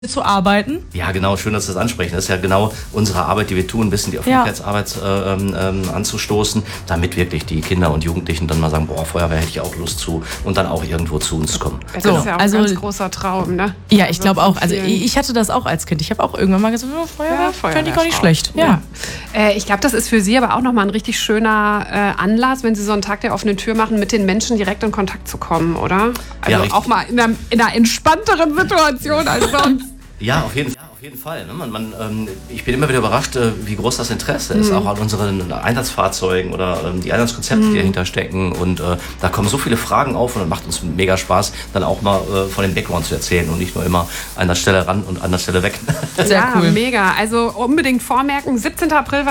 zu arbeiten? Ja, genau, schön, dass Sie das ansprechen. Das ist ja genau unsere Arbeit, die wir tun, ein bisschen die Öffentlichkeitsarbeit anzustoßen, damit wirklich die Kinder und Jugendlichen dann mal sagen, boah, Feuerwehr hätte ich auch Lust zu und dann auch irgendwo zu uns kommen. Das ist ja auch ein ganz großer Traum, ne? Ja, ich glaube auch. Also ich hatte das auch als Kind. Ich habe auch irgendwann mal gesagt, Feuerwehr fände ich gar nicht schlecht. Ja. Ich glaube, das ist für Sie aber auch nochmal ein richtig schöner Anlass, wenn Sie so einen Tag der offenen Tür machen, mit den Menschen direkt in Kontakt zu kommen, oder? Also auch mal in einer entspannteren Situation als sonst. Ja, auf jeden Fall. Ne? Ich bin immer wieder überrascht, wie groß das Interesse ist, auch an unseren Einsatzfahrzeugen oder die Einsatzkonzepte, die dahinter stecken. Und da kommen so viele Fragen auf und es macht uns mega Spaß, dann auch mal von dem Background zu erzählen und nicht nur immer an der Stelle ran und an der Stelle weg. Sehr cool. Ja, mega. Also unbedingt vormerken, 17. April